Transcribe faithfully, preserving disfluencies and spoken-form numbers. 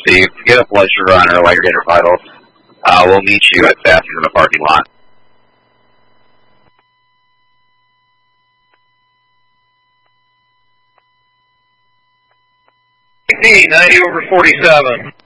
received. Get a blood sugar on her while you're getting her vitals. Uh, we'll meet you at Sassy's in the parking lot. ninety over forty-seven.